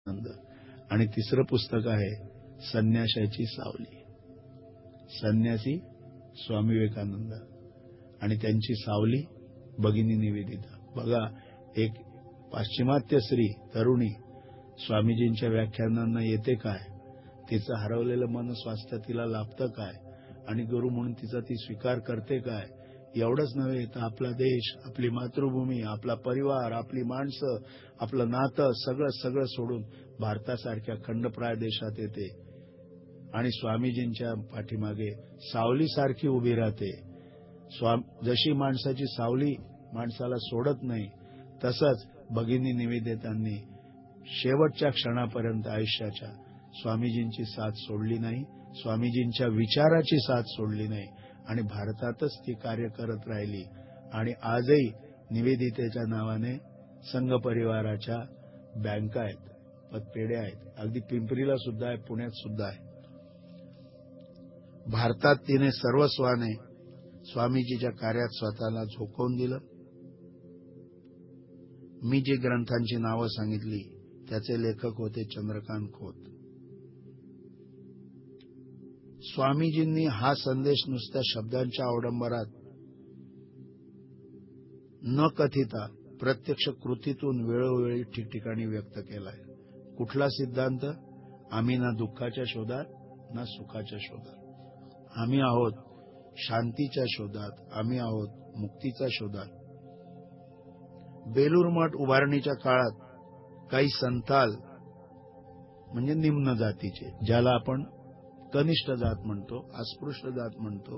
आनंद. आणि तिसरं पुस्तक आहे संन्याशाची सावली. संन्यासी स्वामी विवेकानंद आणि त्यांची सावली भगिनी निवेदिता. बघा, एक पाश्चिमात्य स्त्री तरुणी स्वामीजींच्या व्याख्यानांना येते काय, तिचं हरवलेलं मन स्वास्थ्य तिला लाभतं काय, आणि गुरु म्हणून तिचा ती स्वीकार करते काय. एवढंच नव्हे तर आपला देश, आपली मातृभूमी, आपला परिवार, आपली माणसं, आपलं नातं सगळं सगळं सोडून भारतासारख्या खंडप्राय देशात येते आणि स्वामीजींच्या पाठीमागे सावलीसारखी उभी राहते. जशी माणसाची सावली माणसाला सोडत नाही, तसंच भगिनी निवेदितांनी शेवटच्या क्षणापर्यंत आयुष्याच्या स्वामीजींची साथ सोडली नाही, स्वामीजींच्या विचाराची साथ सोडली नाही आणि भारतातच ती कार्य करत राहिली. आणि आजही निवेदितेच्या नावाने संघ परिवाराच्या बँका आहेत, पतपेढ्या आहेत, अगदी पिंपरीला सुद्धा आहे, पुण्यात सुद्धा आहे. भारतात तिने सर्वस्वाने स्वामीजीच्या कार्यात स्वतःला झोकवून दिलं. मी जी ग्रंथांची नावं सांगितली त्याचे लेखक होते चंद्रकांत खोत. स्वामीजींनी हा संदेश नुसत्या शब्दांच्या अवडंबरात न कथिता प्रत्यक्ष कृतीतून वेळोवेळी ठिकठिकाणी व्यक्त केलाय. कुठला सिद्धांत? आम्ही ना दुःखाच्या शोधात ना सुखाच्या शोधात, आम्ही आहोत शांतीच्या शोधात, आम्ही आहोत मुक्तीच्या शोधात. बेलूर मठ उभारणीच्या काळात काही संताल म्हणजे निम्न जातीचे, ज्याला आपण कनिष्ठ जात म्हणतो, अस्पृश्य जात म्हणतो,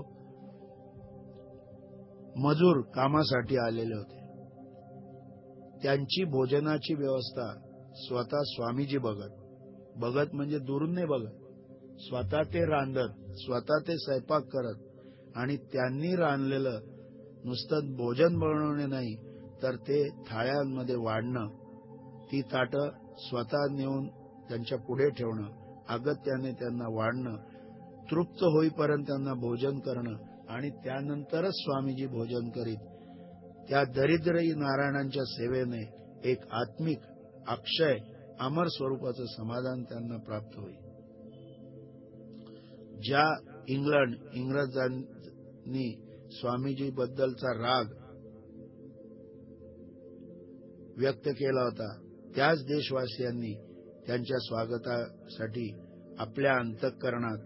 मजूर कामासाठी आलेले होते. त्यांची भोजनाची व्यवस्था स्वतः स्वामीजी बघत म्हणजे दुरून नाही बघत, स्वतः ते रांधत, स्वतः ते स्वयंपाक करत आणि त्यांनी रांधलेलं नुसतं भोजन बनवणे नाही तर ते थाळ्यांमध्ये वाढणं, ती ताटं स्वतः नेऊन त्यांच्या पुढे ठेवणं, अगत्याने त्यांना वाढणं, तृप्त होईपर्यंत त्यांना भोजन करणं आणि त्यानंतरच स्वामीजी भोजन करीत. त्या दरिद्रही नारायणांच्या सेवेने एक आत्मिक अक्षय अमर स्वरूपाचं समाधान त्यांना प्राप्त होईल. ज्या इंग्रजांनी स्वामीजी बद्दलचा राग व्यक्त केला होता, त्याच देशवासियांनी त्यांच्या स्वागतासाठी आपल्या अंतःकरणात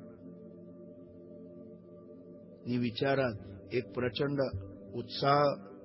नि विचारात एक प्रचंड उत्साह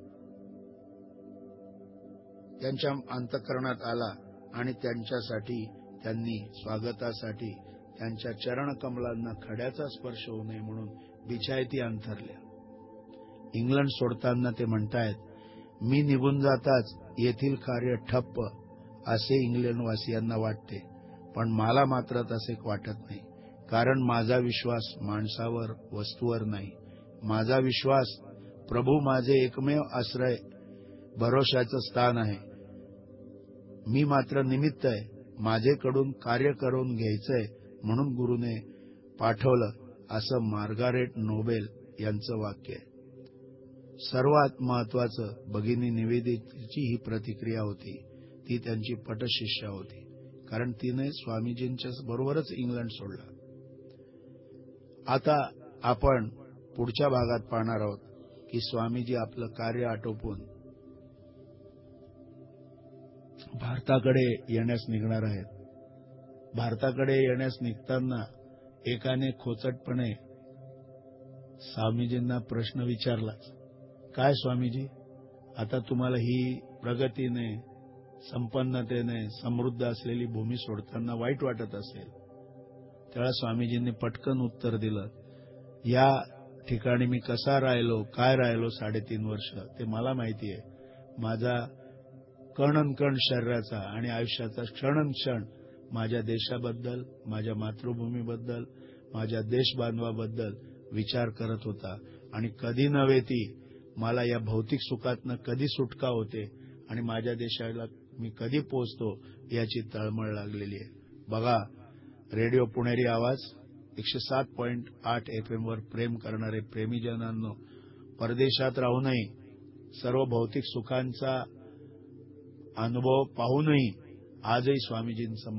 त्यांच्या अंतःकरणात आला आणि त्यांच्यासाठी त्यांनी स्वागतासाठी त्यांच्या चरणकमलांना खड्याचा स्पर्श होऊ नये म्हणून बिछायती अंथरल्या. इंग्लंड सोडताना ते म्हणतायत, मी निघून जाताच येथील कार्य ठप्प असे इंग्लंडवासियांना वाटते, पण मला मात्र तसे वाटत नाही, कारण माझा विश्वास माणसावर, वस्तूवर नाही. माझा विश्वास प्रभू माझे एकमेव आश्रय, भरोशाचं स्थान आहे. मी मात्र निमित्त आहे, माझेकडून कार्य करून घ्यायचंय म्हणून गुरुने पाठवलं, असं मार्गारेट नोबेल यांचं वाक्य आहे. सर्वात महत्वाचं भगिनी निवेदितेची ही प्रतिक्रिया होती. ती त्यांची पटशिष्या होती, कारण तिने स्वामीजींच्या बरोबरच इंग्लंड सोडला. आता आपण पुढच्या भागात पाहणार आहोत की स्वामीजी आपलं कार्य आटोपून भारताकडे येण्यास निघणार आहेत. भारताकडे येण्यास निघताना एकाने खोचटपणे स्वामीजींना प्रश्न विचारलाच, काय स्वामीजी, आता तुम्हाला ही प्रगतीने, संपन्नतेने समृद्ध असलेली भूमी सोडताना वाईट वाटत असेल? तेव्हा स्वामीजींनी पटकन उत्तर दिलं, या ठिकाणी मी कसा राहिलो, काय राहिलो 3.5 वर्ष ते मला माहिती आहे. माझा कणनकण शरीराचा आणि आयुष्याचा क्षणनक्षण माझ्या देशाबद्दल, माझ्या मातृभूमीबद्दल, माझ्या देशबांधवाबद्दल विचार करत होता आणि कधी नव्हे ती मला या भौतिक सुखातनं कधी सुटका होते आणि माझ्या देशाला मी कधी पोहोचतो याची तळमळ लागलेली आहे. बघा, रेडिओ पुणेरी आवाज 107.8 FM वर प्रेम करणारे प्रेमीजनांनो, परदेशात राहूनही सर्व भौतिक सुखांचा अनुभव पाहूनही आजही स्वामीजींचं